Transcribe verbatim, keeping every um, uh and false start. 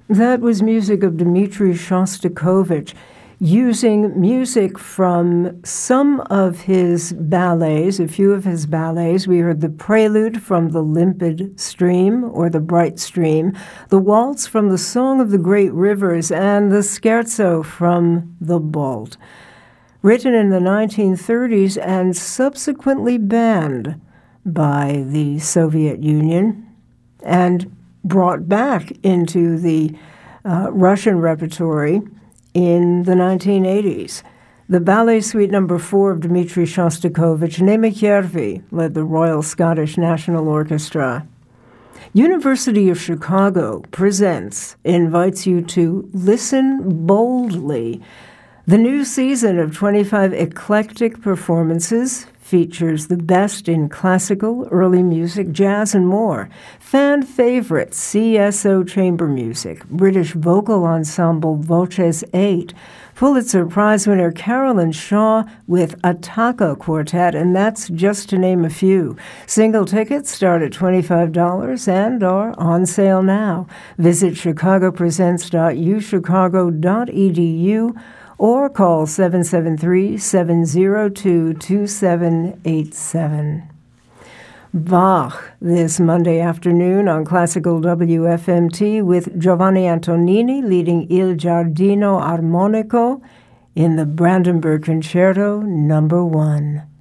That was music of Dmitri Shostakovich, using music from some of his ballets, a few of his ballets. We heard the prelude from the Limpid Stream, or the Bright Stream, the waltz from the Song of the Great Rivers, and the scherzo from the Bald. Written in the nineteen thirties and subsequently banned by the Soviet Union and brought back into the uh, Russian repertory in the nineteen eighties. The Ballet Suite Number Four of Dmitri Shostakovich, Nemekjervi, led the Royal Scottish National Orchestra. University of Chicago presents, invites you to listen boldly. The new season of twenty-five eclectic performances features the best in classical, early music, jazz, and more. Fan favorite C S O chamber music, British vocal ensemble Voces eight, Pulitzer Prize winner Carolyn Shaw with Attacca Quartet, and that's just to name a few. Single tickets start at twenty-five dollars and are on sale now. Visit chicago presents dot u chicago dot e d u or call seven seven three, seven zero two, two seven eight seven. Bach this Monday afternoon on Classical W F M T with Giovanni Antonini leading Il Giardino Armonico in the Brandenburg Concerto Number One.